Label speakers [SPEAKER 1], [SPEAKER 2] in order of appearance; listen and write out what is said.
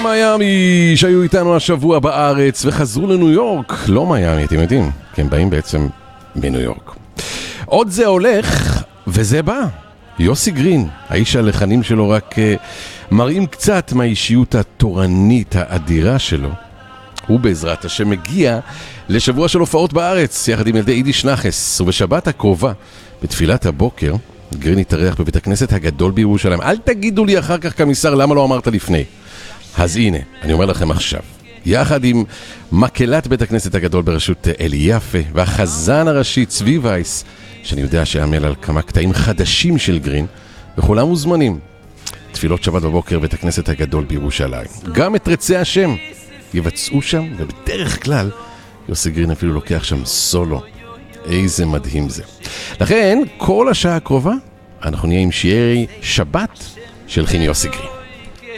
[SPEAKER 1] מיאמי שהיו איתנו השבוע בארץ וחזרו לניו יורק. לא מיאמי, אתם יודעים, כי הם באים בעצם מניו יורק. עוד זה הולך וזה בא. יוסי גרין, האיש הלחנים שלו רק מראים קצת מהאישיות התורנית האדירה שלו. הוא בעזרת השם מגיע לשבוע של הופעות בארץ יחד עם ילדי יידיש נחס, ובשבת הקרובה בתפילת הבוקר גרין יתארח בבית הכנסת הגדול בירושלים. אל תגידו לי אחר כך כמיסר למה לא אמרת לפני. אז הנה, אני אומר לכם עכשיו, יחד עם מקהלת בית הכנסת הגדול בראשות אלי יפה והחזן הראשי צבי וייס, שאני יודע שעמל על כמה קטעים חדשים של גרין, וכולם מוזמנים. תפילות שבת בבוקר בית הכנסת הגדול בירושלים. גם את רצי השם יבצעו שם, ובדרך כלל יוסי גרין אפילו לוקח שם סולו. איזה מדהים זה. לכן, כל השעה הקרובה אנחנו נהיה עם שירי שבת של חיני יוסי גרין.